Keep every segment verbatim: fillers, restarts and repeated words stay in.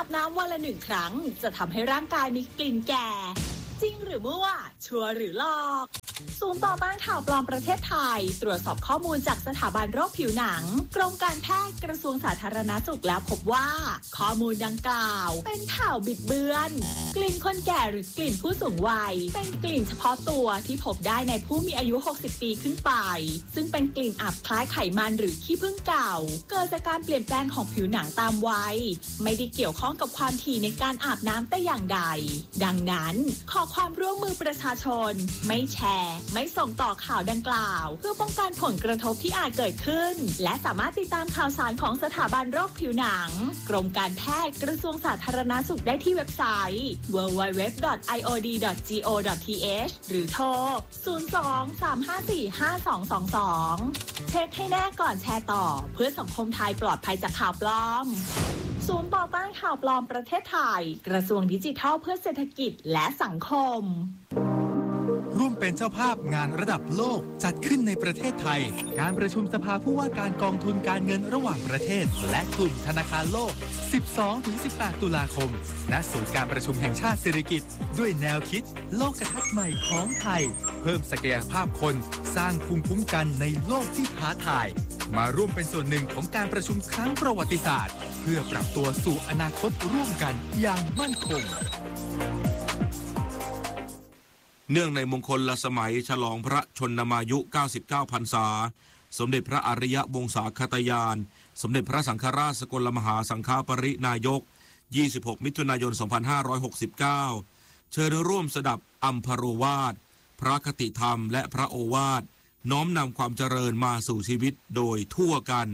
น้ำวันละหนึ่งครั้งจะทำให้ร่างกายมีกลิ่นแก่จริงหรือมั่วชัวร์หรือหลอกศูนย์ต่อต้านข่าวปลอมประเทศไทยตรวจสอบข้อมูลจากสถาบันโรคผิวหนังกรมการแพทย์กระทรวงสาธารณสุขแล้วพบว่าข้อมูลดังกล่าวเป็นข่าวบิดเบือนกลิ่นคนแก่หรือกลิ่นผู้สูงวัยเป็นกลิ่นเฉพาะตัวที่พบได้ในผู้มีอายุหกสิบปีขึ้นไปซึ่งเป็นกลิ่นอับคล้ายไขมันหรือขี้ผึ้งเก่าเกิดจากการเปลี่ยนแปลงของผิวหนังตามวัยไม่ได้เกี่ยวข้องกับความถี่ในการอาบน้ำแต่อย่างใดดังนั้นขอความร่วมมือประชาชนไม่แชร์ไม่ส่งต่อข่าวดังกล่าวเพื่อป้องกันผลกระทบที่อาจเกิดขึ้นและสามารถติดตามข่าวสารของสถาบันโรคผิวหนังกรมการแพทย์กระทรวงสาธารณสุขได้ที่เว็บไซต์ ดับเบิลยู ดับเบิลยู ดับเบิลยู ดอท ไอ โอ ดี ดอท จี โอ ดอท ที เอช หรือโทร ศูนย์ สอง สาม ห้า สี่ ห้า สอง สอง สอง เช็คให้แน่ก่อนแชร์ต่อเพื่อสังคมไทยปลอดภัยจากข่าวปลอมศูนย์ต่อต้านข่าวปลอมประเทศไทยกระทรวงดิจิทัลเพื่อเศรษฐกิจและสังคมร่วมเป็นเจ้าภาพงานระดับโลกจัดขึ้นในประเทศไทยการประชุมสภาผู้ว่าการกองทุนการเงินระหว่างประเทศและกลุ่มธนาคารโลก สิบสองถึงสิบแปด ตุลาคมณศูนย์การประชุมแห่งชาติสิริกิติ์ด้วยแนวคิดโลกทัศน์ใหม่ของไทยเพิ่มศักยภาพคนสร้างภูมิคุ้มกันในโลกที่ท้าทายมาร่วมเป็นส่วนหนึ่งของการประชุมครั้งประวัติศาสตร์เพื่อปรับตัวสู่อนาคตร่วมกันอย่างมั่นคงเนื่องในมงคลสมัยฉลองพระชนมายุเก้าสิบเก้าพรรษาสมเด็จพระอริยวงศาคตยานสมเด็จพระสังฆราชสกลมหาสังฆปรินายกยี่สิบหกมิถุนายนสองพันห้าร้อยหกสิบเก้าเชิญร่วมสดับอัมพโรวาทพระคติธรรมและพระโอวาทน้อมนำความเจริญมาสู่ชีวิตโดยทั่วกัน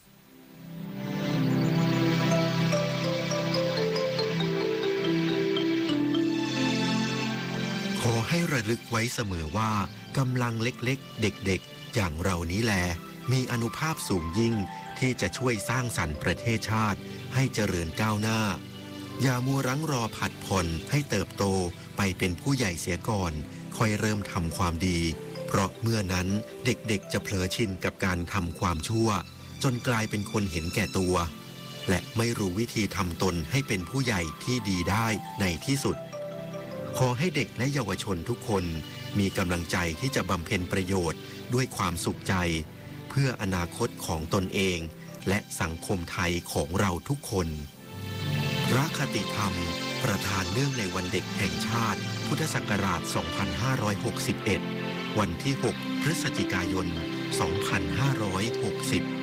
ขอให้ระลึกไว้เสมอว่ากำลังเล็กๆเด็กๆอย่างเรานี้แลมีอานุภาพสูงยิ่งที่จะช่วยสร้างสรรค์ประเทศชาติให้เจริญก้าวหน้าอย่ามัวรั้งรอผัดผ่อนให้เติบโตไปเป็นผู้ใหญ่เสียก่อนค่อยเริ่มทำความดีเพราะเมื่อนั้นเด็กๆจะเผลอชินกับการทำความชั่วจนกลายเป็นคนเห็นแก่ตัวและไม่รู้วิธีทำตนให้เป็นผู้ใหญ่ที่ดีได้ในที่สุดขอให้เด็กและเยาวชนทุกคนมีกำลังใจที่จะบำเพ็ญประโยชน์ด้วยความสุขใจเพื่ออนาคตของตนเองและสังคมไทยของเราทุกคนพระคติธรรมประธานเนื่องในวันเด็กแห่งชาติพุทธศักราช สองพันห้าร้อยหกสิบเอ็ด วันที่ หก พฤศจิกายน สองพันห้าร้อยหกสิบ